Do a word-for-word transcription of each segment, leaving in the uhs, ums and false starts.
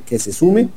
que se sume.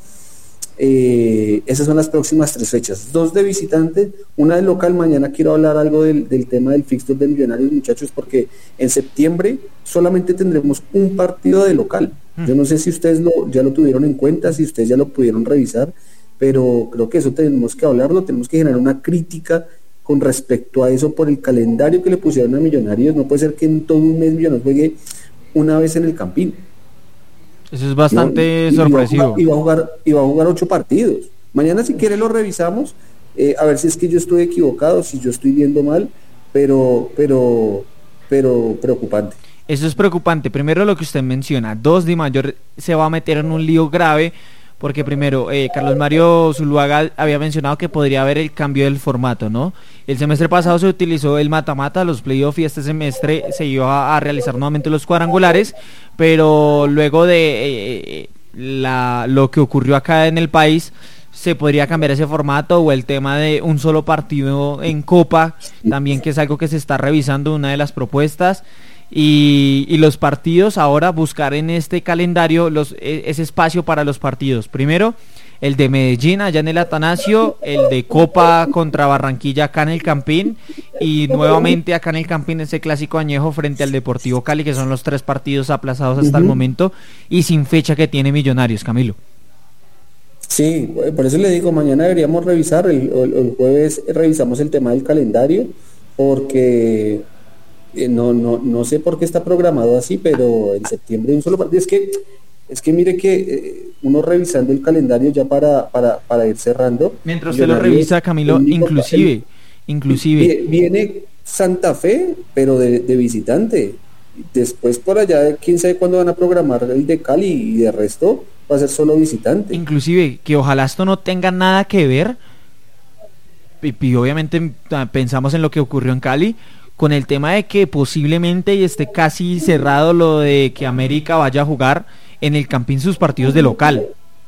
Eh, esas son las próximas tres fechas, dos de visitante, una de local. Mañana quiero hablar algo del, del tema del fixture de Millonarios, muchachos, porque en septiembre solamente tendremos un partido de local. Yo no sé si ustedes lo, ya lo tuvieron en cuenta, si ustedes ya lo pudieron revisar, pero creo que eso tenemos que hablarlo, tenemos que generar una crítica con respecto a eso por el calendario que le pusieron a Millonarios. No puede ser que en todo un mes Millonarios juegue una vez en el Campín. Eso es bastante ¿no? y, sorpresivo. Y va a jugar, y va a jugar ocho partidos. Mañana si quiere lo revisamos, eh, a ver si es que yo estoy equivocado, si yo estoy viendo mal, pero, pero, pero preocupante. Eso es preocupante. Primero lo que usted menciona, dos Di Mayor se va a meter en un lío grave, porque primero, eh, Carlos Mario Zuluaga había mencionado que podría haber el cambio del formato, ¿no? El semestre pasado se utilizó el mata-mata, los playoffs, y este semestre se iba a realizar nuevamente los cuadrangulares, pero luego de eh, la, lo que ocurrió acá en el país, se podría cambiar ese formato, o el tema de un solo partido en Copa, también, que es algo que se está revisando, una de las propuestas. Y, y los partidos, ahora buscar en este calendario los, ese espacio para los partidos. Primero el de Medellín allá en el Atanasio, el de Copa contra Barranquilla acá en el Campín, y nuevamente acá en el Campín ese clásico añejo frente al Deportivo Cali, que son los tres partidos aplazados hasta uh-huh. el momento y sin fecha que tiene Millonarios. Camilo. Sí, por eso le digo, mañana deberíamos revisar, el, el, el jueves revisamos el tema del calendario, porque Eh, no, no, no sé por qué está programado así, pero en septiembre un solo partido. Es que, es que mire que eh, uno revisando el calendario ya para, para, para ir cerrando. Mientras usted lo revisa, Camilo, el, inclusive, el, inclusive. Viene Santa Fe, pero de, de visitante. Después por allá, quién sabe cuándo van a programar el de Cali, y de resto va a ser solo visitante. Inclusive, que ojalá esto no tenga nada que ver, y, y obviamente pensamos en lo que ocurrió en Cali, con el tema de que posiblemente esté casi cerrado lo de que América vaya a jugar en el Campín sus partidos de local.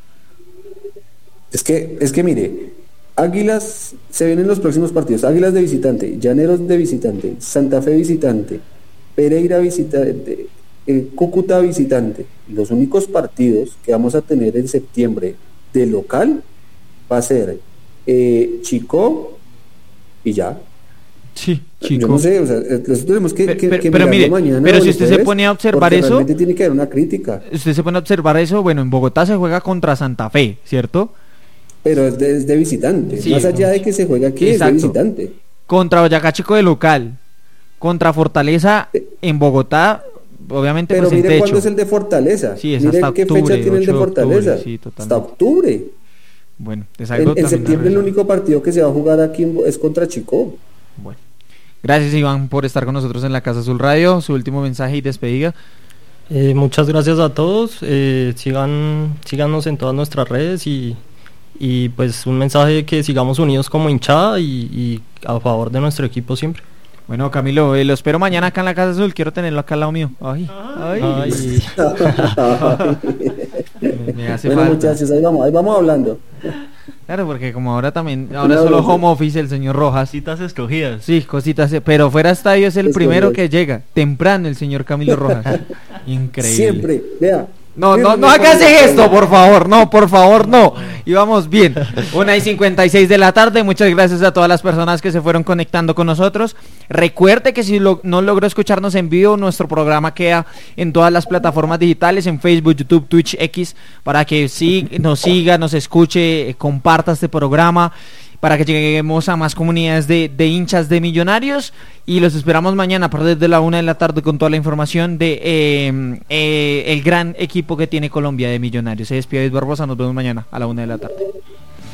Es que, es que mire, Águilas, se vienen los próximos partidos: Águilas de visitante, Llaneros de visitante, Santa Fe visitante, Pereira visitante, eh, Cúcuta visitante. Los únicos partidos que vamos a tener en septiembre de local va a ser eh, Chicó y ya. Sí, chico. Yo no sé, o sea, nosotros tenemos que, pero, que, pero, que pero mire, mañana, pero si usted jueves, se pone a observar eso, realmente tiene que haber una crítica. Usted se pone a observar eso, bueno, en Bogotá se juega contra Santa Fe, ¿cierto? Pero es de, es de visitante, sí, más allá de que se juega aquí, exacto, es de visitante. Contra Boyacá Chico de local, contra Fortaleza en Bogotá, obviamente. Pero pues mire cuándo es el de Fortaleza. Sí, es mire hasta qué octubre, fecha tiene el de Fortaleza. Octubre, sí, hasta octubre. Bueno, es algo en, en septiembre el único partido que se va a jugar aquí es contra Chico. Bueno. Gracias, Iván, por estar con nosotros en la Casa Azul Radio. Su último mensaje y despedida. Eh, muchas gracias a todos. Eh, sigan, síganos en todas nuestras redes y, y pues un mensaje que sigamos unidos como hinchada y, y a favor de nuestro equipo siempre. Bueno, Camilo, eh, lo espero mañana acá en la Casa Azul. Quiero tenerlo acá al lado mío. Ay, ay. ay. me, me hace bueno, falta. Muchachos, ahí vamos, ahí vamos hablando. Claro, porque como ahora también, ahora no, solo no, home office el señor Rojas. Cositas escogidas. Sí, cositas, pero fuera estadio es el es primero que llega, temprano el señor Camilo Rojas. Increíble. Siempre, vea. No, no, no hagas esto, por favor, no, por favor, no. Y vamos bien. Una y cincuenta y seis de la tarde. Muchas gracias a todas las personas que se fueron conectando con nosotros. Recuerde que si lo, no logró escucharnos en vivo, nuestro programa queda en todas las plataformas digitales, en Facebook, YouTube, Twitch, X, para que sí, nos siga, nos escuche, comparta este programa, para que lleguemos a más comunidades de, de hinchas de Millonarios, y los esperamos mañana a partir de la una de la tarde con toda la información de eh, eh, el gran equipo que tiene Colombia de Millonarios. Se despide David Barbosa, nos vemos mañana a la una de la tarde.